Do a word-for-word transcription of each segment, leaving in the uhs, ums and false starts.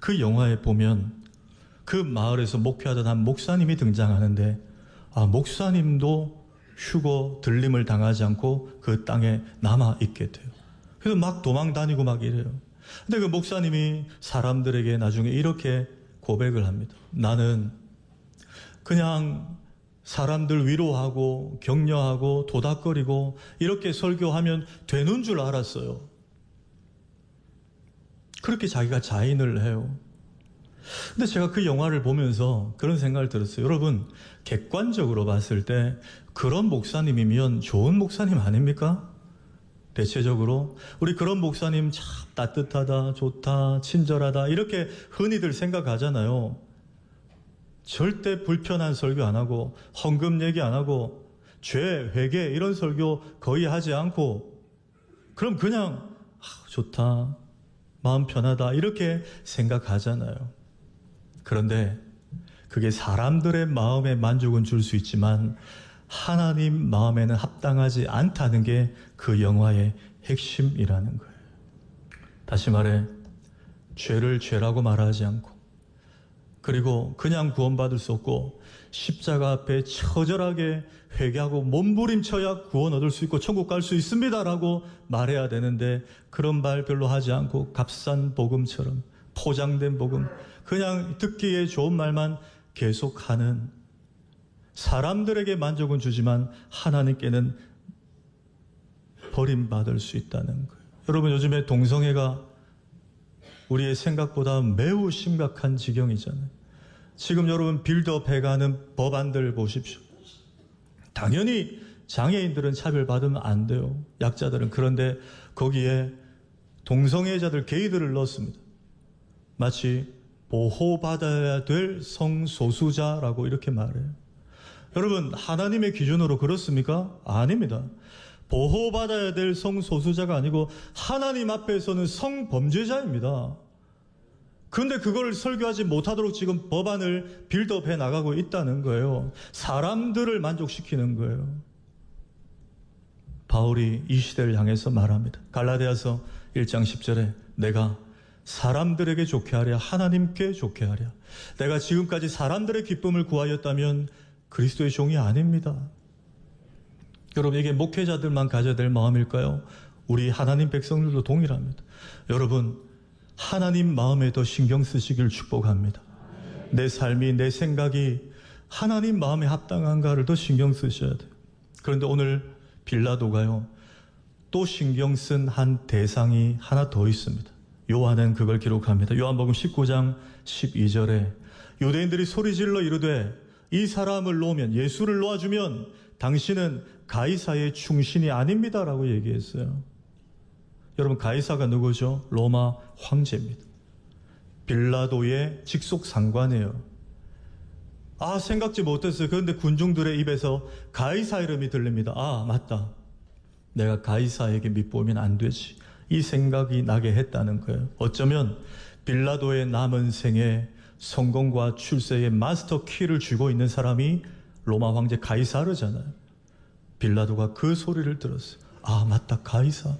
그 영화에 보면 그 마을에서 목회하던 한 목사님이 등장하는데, 아, 목사님도 휴고 들림을 당하지 않고 그 땅에 남아 있게 돼요. 그래서 막 도망 다니고 막 이래요. 근데 그 목사님이 사람들에게 나중에 이렇게 고백을 합니다. 나는 그냥 사람들 위로하고 격려하고 도닥거리고 이렇게 설교하면 되는 줄 알았어요. 그렇게 자기가 자인을 해요. 근데 제가 그 영화를 보면서 그런 생각을 들었어요. 여러분, 객관적으로 봤을 때 그런 목사님이면 좋은 목사님 아닙니까? 대체적으로 우리 그런 목사님 참 따뜻하다, 좋다, 친절하다 이렇게 흔히들 생각하잖아요. 절대 불편한 설교 안 하고 헌금 얘기 안 하고 죄, 회개 이런 설교 거의 하지 않고, 그럼 그냥 아, 좋다, 마음 편하다 이렇게 생각하잖아요. 그런데 그게 사람들의 마음에 만족은 줄 수 있지만 하나님 마음에는 합당하지 않다는 게 그 영화의 핵심이라는 거예요. 다시 말해, 죄를 죄라고 말하지 않고, 그리고 그냥 구원받을 수 없고 십자가 앞에 처절하게 회개하고 몸부림쳐야 구원 얻을 수 있고 천국 갈 수 있습니다라고 말해야 되는데, 그런 말 별로 하지 않고 값싼 복음처럼 포장된 복음, 그냥 듣기에 좋은 말만 계속하는, 사람들에게 만족은 주지만 하나님께는 버림받을 수 있다는 거예요. 여러분, 요즘에 동성애가 우리의 생각보다 매우 심각한 지경이잖아요. 지금 여러분 빌드업 해가는 법안들 보십시오. 당연히 장애인들은 차별받으면 안 돼요. 약자들은. 그런데 거기에 동성애자들, 게이들을 넣었습니다. 마치 보호받아야 될 성소수자라고 이렇게 말해요. 여러분, 하나님의 기준으로 그렇습니까? 아닙니다. 보호받아야 될 성소수자가 아니고 하나님 앞에서는 성범죄자입니다. 그런데 그걸 설교하지 못하도록 지금 법안을 빌드업해 나가고 있다는 거예요. 사람들을 만족시키는 거예요. 바울이 이 시대를 향해서 말합니다. 갈라디아서 일 장 십 절에 내가 사람들에게 좋게 하랴 하나님께 좋게 하랴. 내가 지금까지 사람들의 기쁨을 구하였다면 그리스도의 종이 아닙니다. 여러분, 이게 목회자들만 가져야 될 마음일까요? 우리 하나님 백성들도 동일합니다. 여러분, 하나님 마음에 더 신경 쓰시길 축복합니다. 내 삶이, 내 생각이 하나님 마음에 합당한가를 더 신경 쓰셔야 돼요. 그런데 오늘 빌라도가요, 또 신경 쓴 한 대상이 하나 더 있습니다. 요한은 그걸 기록합니다. 요한복음 십구 장 십이 절에 유대인들이 소리질러 이르되 이 사람을 놓으면, 예수를 놓아주면 당신은 가이사의 충신이 아닙니다라고 얘기했어요. 여러분, 가이사가 누구죠? 로마 황제입니다. 빌라도의 직속 상관이에요. 아, 생각지 못했어요. 그런데 군중들의 입에서 가이사 이름이 들립니다. 아, 맞다. 내가 가이사에게 밑보이면 안 되지. 이 생각이 나게 했다는 거예요. 어쩌면 빌라도의 남은 생에 성공과 출세의 마스터 키를 쥐고 있는 사람이 로마 황제 가이사르잖아요. 빌라도가 그 소리를 들었어요. 아, 맞다, 가이사.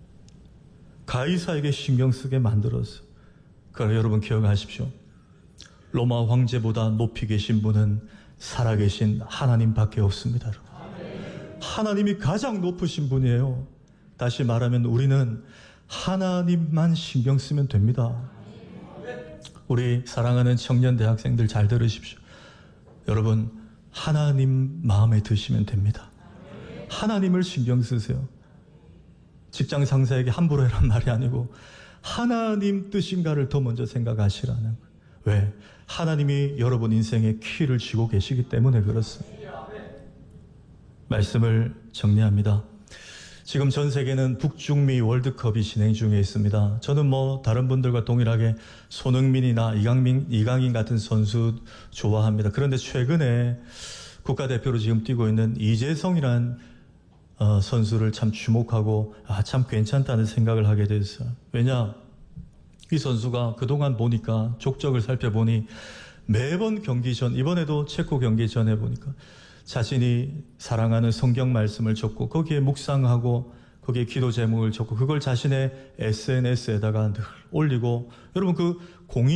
가이사에게 신경 쓰게 만들었어요. 그러나 여러분 기억하십시오. 로마 황제보다 높이 계신 분은 살아계신 하나님밖에 없습니다. 하나님이 가장 높으신 분이에요. 다시 말하면 우리는 하나님만 신경 쓰면 됩니다. 우리 사랑하는 청년 대학생들 잘 들으십시오. 여러분, 하나님 마음에 드시면 됩니다. 하나님을 신경 쓰세요. 직장 상사에게 함부로 해란 말이 아니고 하나님 뜻인가를 더 먼저 생각하시라는 거예요. 왜? 하나님이 여러분 인생의 키를 쥐고 계시기 때문에 그렇습니다. 말씀을 정리합니다. 지금 전 세계는 북중미 월드컵이 진행 중에 있습니다. 저는 뭐 다른 분들과 동일하게 손흥민이나 이강민, 이강인 같은 선수 좋아합니다. 그런데 최근에 국가대표로 지금 뛰고 있는 이재성이라는 어, 선수를 참 주목하고 아, 참 괜찮다는 생각을 하게 됐어요. 왜냐? 이 선수가 그동안 보니까 족적을 살펴보니 매번 경기 전, 이번에도 체코 경기 전에 보니까 자신이 사랑하는 성경 말씀을 적고 거기에 묵상하고 거기에 기도 제목을 적고 그걸 자신의 에스엔에스에다가 늘 올리고, 여러분 그 공인